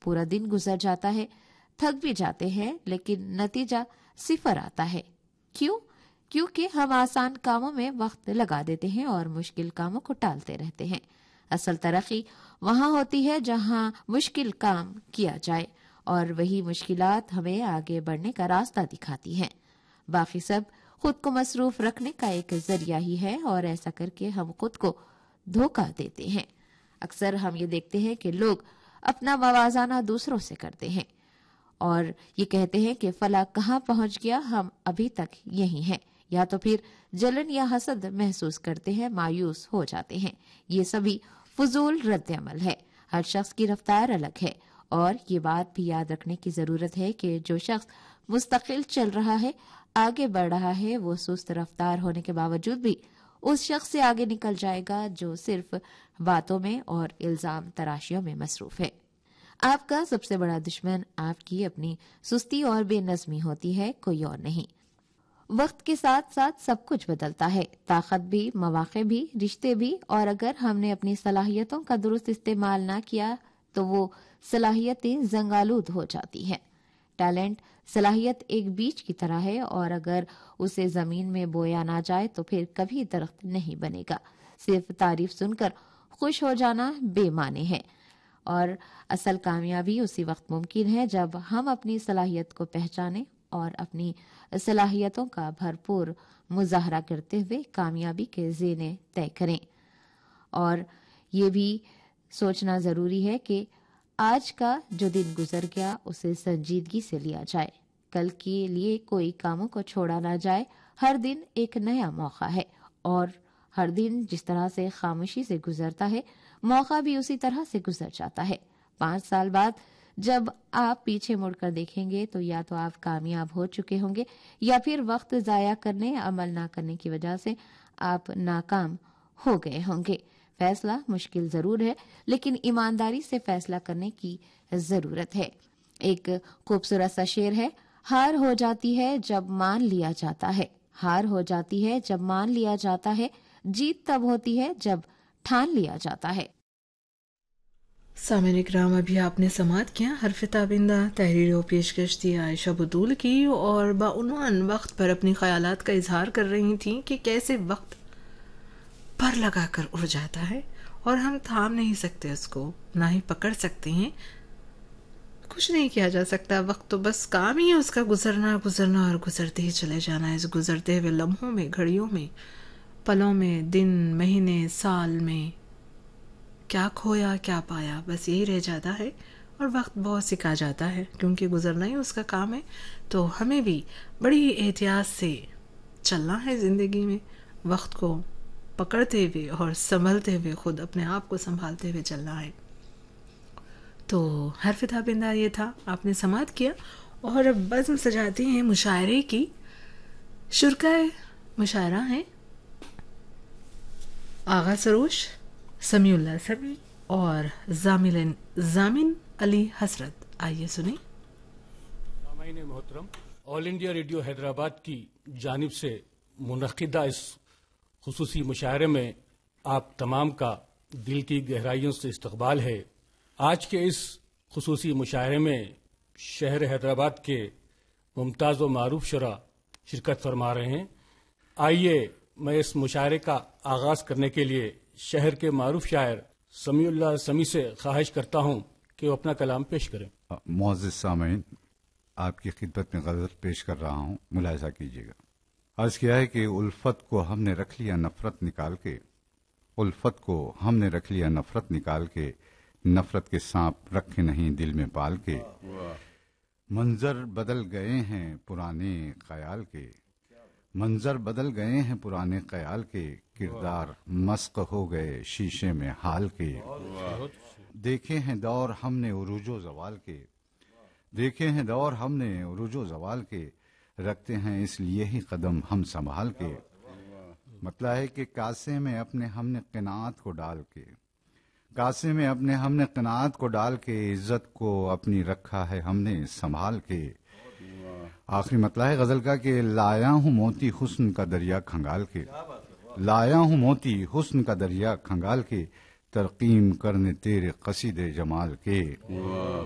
پورا دن گزر جاتا ہے، تھک بھی جاتے ہیں، لیکن نتیجہ صفر آتا ہے۔ کیوں؟ کیونکہ ہم آسان کاموں میں وقت لگا دیتے ہیں اور مشکل کاموں کو ٹالتے رہتے ہیں۔ اصل ترقی وہاں ہوتی ہے جہاں مشکل کام کیا جائے، اور وہی مشکلات ہمیں آگے بڑھنے کا راستہ دکھاتی ہیں۔ باقی سب خود کو مصروف رکھنے کا ایک ذریعہ ہی ہے، اور ایسا کر کے ہم خود کو دھوکہ دیتے ہیں۔ اکثر ہم یہ دیکھتے ہیں کہ لوگ اپنا موازنہ دوسروں سے کرتے ہیں اور یہ کہتے ہیں کہ فلاں کہاں پہنچ گیا، ہم ابھی تک یہی ہیں، یا تو پھر جلن یا حسد محسوس کرتے ہیں، مایوس ہو جاتے ہیں۔ یہ سبھی فضول رد عمل ہے۔ ہر شخص کی رفتار الگ ہے، اور یہ بات بھی یاد رکھنے کی ضرورت ہے کہ جو شخص مستقل چل رہا ہے، آگے بڑھ رہا ہے، وہ سست رفتار ہونے کے باوجود بھی اس شخص سے آگے نکل جائے گا جو صرف باتوں میں اور الزام تراشیوں میں مصروف ہے۔ آپ کا سب سے بڑا دشمن آپ کی اپنی سستی اور بے نظمی ہوتی ہے، کوئی اور نہیں۔ وقت کے ساتھ ساتھ سب کچھ بدلتا ہے، طاقت بھی، مواقع بھی، رشتے بھی، اور اگر ہم نے اپنی صلاحیتوں کا درست استعمال نہ کیا تو وہ صلاحیتیں زنگآلود ہو جاتی ہیں۔ ٹیلنٹ صلاحیت ایک بیج کی طرح ہے، اور اگر اسے زمین میں بویا نہ جائے تو پھر کبھی درخت نہیں بنے گا۔ صرف تعریف سن کر خوش ہو جانا بے معنی ہے، اور اصل کامیابی اسی وقت ممکن ہے جب ہم اپنی صلاحیت کو پہچانیں اور اپنی صلاحیتوں کا بھرپور مظاہرہ کرتے ہوئے کامیابی کے زینے طے کریں۔ اور یہ بھی سوچنا ضروری ہے کہ آج کا جو دن گزر گیا اسے سنجیدگی سے لیا جائے، کل کے لیے کوئی کاموں کو چھوڑا نہ جائے۔ ہر دن ایک نیا موقع ہے، اور ہر دن جس طرح سے خاموشی سے گزرتا ہے، موقع بھی اسی طرح سے گزر جاتا ہے۔ 5 سال بعد جب آپ پیچھے مڑ کر دیکھیں گے تو یا تو آپ کامیاب ہو چکے ہوں گے، یا پھر وقت ضائع کرنے، عمل نہ کرنے کی وجہ سے آپ ناکام ہو گئے ہوں گے۔ فیصلہ مشکل ضرور ہے، لیکن ایمانداری سے فیصلہ کرنے کی ضرورت ہے۔ ایک خوبصورت سا شعر ہے، ہار ہو جاتی ہے جب مان لیا جاتا ہے، ہار ہو جاتی ہے جب مان لیا جاتا ہے، جیت تب ہوتی ہے جب ٹھان لیا جاتا ہے۔ سامعین اکرام، ابھی آپ نے سماعت کیا حرف تابندہ، تحریر و پیشکش تھی عائشہ بطول کی، اور بعنوان وقت پر اپنی خیالات کا اظہار کر رہی تھیں کہ کیسے وقت پر لگا کر اڑ جاتا ہے اور ہم تھام نہیں سکتے اس کو، نہ ہی پکڑ سکتے ہیں، کچھ نہیں کیا جا سکتا۔ وقت تو بس کام ہی ہے اس کا گزرنا اور گزرتے ہی چلے جانا۔ اس گزرتے ہوئے لمحوں میں، گھڑیوں میں، پلوں میں، دن، مہینے، سال میں کیا کھویا کیا پایا، بس یہی رہ جاتا ہے، اور وقت بہت سکھا جاتا ہے کیونکہ گزرنا ہی اس کا کام ہے۔ تو ہمیں بھی بڑی احتیاط سے چلنا ہے زندگی میں، وقت کو پکڑتے ہوئے اور سنبھلتے ہوئے، خود اپنے آپ کو سنبھالتے ہوئے چلنا ہے۔ تو حرف تابندہ یہ تھا، آپ نے سماعت کیا، اور اب بزم سجاتے ہیں مشاعرے کی۔ شرکائے مشاعرہ ہیں آغا سروش، سمیع اللہ سمیع اور زامن علی حسرت۔ آئیے سنیں۔ سامعین محترم، آل انڈیا ریڈیو حیدرآباد کی جانب سے منعقدہ اس خصوصی مشاعرے میں آپ تمام کا دل کی گہرائیوں سے استقبال ہے۔ آج کے اس خصوصی مشاعرے میں شہر حیدرآباد کے ممتاز و معروف شعراء شرکت فرما رہے ہیں۔ آئیے میں اس مشاعرے کا آغاز کرنے کے لیے شہر کے معروف شاعر سمیع اللہ سمیع سے خواہش کرتا ہوں کہ وہ اپنا کلام پیش کریں۔ معزز سامعین، آپ کی خدمت میں غزل پیش کر رہا ہوں، ملاحظہ کیجیے گا۔ عرض کیا ہے کہ الفت کو ہم نے رکھ لیا نفرت نکال کے، الفت کو ہم نے رکھ لیا نفرت نکال کے، نفرت کے سانپ رکھے نہیں دل میں پال کے، منظر بدل گئے ہیں پرانے خیال کے، منظر بدل گئے ہیں پرانے خیال کے، کردار مسق ہو گئے شیشے میں حال کے، دیکھے ہیں دور ہم نے عروج و زوال کے، دیکھے ہیں دور ہم نے عروج و زوال کے، رکھتے ہیں اس لیے ہی قدم ہم سنبھال کے۔ مطلب ہے کہ کاسے میں اپنے ہم نے قناعت کو ڈال کے، کاسے میں اپنے ہم نے قناعت کو ڈال کے، عزت کو اپنی رکھا ہے ہم نے سنبھال کے۔ آخری مطلب ہے غزل کا کہ لایا ہوں موتی حسن کا دریا کھنگال کے، لایا ہوں موتی حسن کا دریا کھنگال کے، ترقیم کرنے تیرے قصیدے جمال کے۔